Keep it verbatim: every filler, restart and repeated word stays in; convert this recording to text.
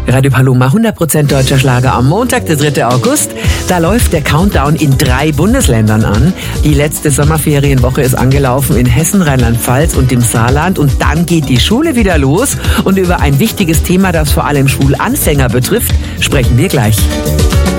Radio Paloma, hundert Prozent deutscher Schlager am Montag, der dritte August. Da läuft der Countdown in drei Bundesländern an. Die letzte Sommerferienwoche ist angelaufen in Hessen, Rheinland-Pfalz und dem Saarland. Und dann geht die Schule wieder los. Und über ein wichtiges Thema, das vor allem Schulanfänger betrifft, sprechen wir gleich.